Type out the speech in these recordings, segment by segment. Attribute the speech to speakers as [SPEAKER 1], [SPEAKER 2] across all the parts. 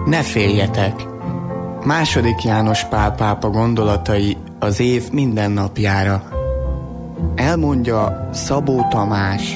[SPEAKER 1] Ne féljetek! II. János Pál pápa gondolatai az év minden napjára. Elmondja Szabó Tamás.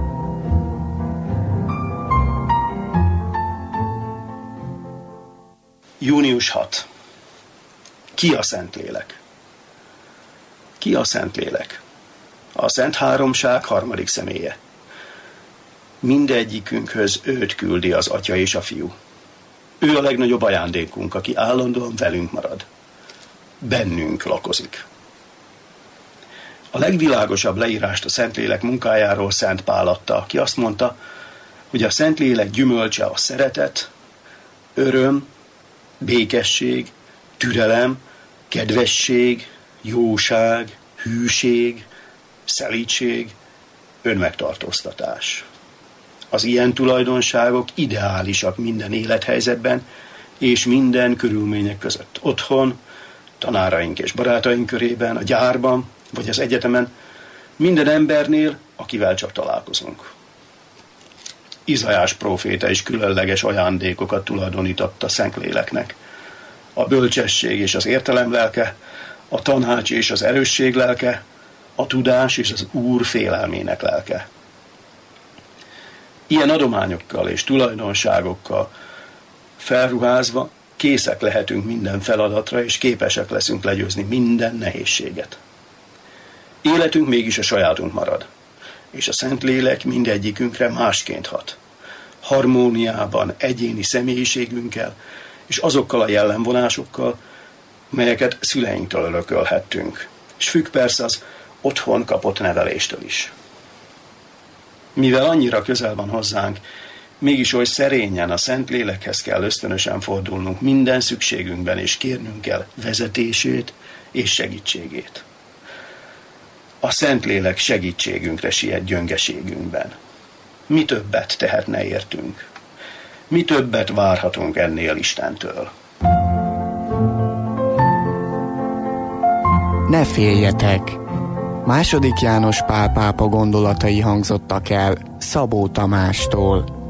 [SPEAKER 2] Június 6. Ki a Szentlélek? Ki a Szentlélek? A Szent Háromság harmadik személye. Mindegyikünkhöz őt küldi az Atya és a Fiú. Ő a legnagyobb ajándékunk, aki állandóan velünk marad. Bennünk lakozik. A legvilágosabb leírást a Szentlélek munkájáról Szent Pál adta, aki azt mondta, hogy a Szentlélek gyümölcse a szeretet, öröm, békesség, türelem, kedvesség, jóság, hűség, szelídség, önmegtartóztatás. Az ilyen tulajdonságok ideálisak minden élethelyzetben és minden körülmények között. Otthon, tanáraink és barátaink körében, a gyárban vagy az egyetemen, minden embernél, akivel csak találkozunk. Izaiás próféta is különleges ajándékokat tulajdonított a Szentléleknek. A bölcsesség és az értelem lelke, a tanács és az erősség lelke, a tudás és az Úr félelmének lelke. Ilyen adományokkal és tulajdonságokkal felruházva készek lehetünk minden feladatra, és képesek leszünk legyőzni minden nehézséget. Életünk mégis a sajátunk marad, és a Szentlélek mindegyikünkre másként hat. Harmóniában egyéni személyiségünkkel, és azokkal a jellemvonásokkal, melyeket szüleinktől örökölhettünk, és függ persze az otthon kapott neveléstől is. Mivel annyira közel van hozzánk, mégis oly szerényen a Szentlélekhez kell ösztönösen fordulnunk minden szükségünkben, és kérnünk kell vezetését és segítségét. A Szentlélek segítségünkre siet gyöngeségünkben. Mi többet tehetne értünk? Mi többet várhatunk ennél Istentől?
[SPEAKER 1] Ne féljetek! II. János Pál pápa gondolatai hangzottak el Szabó Tamástól.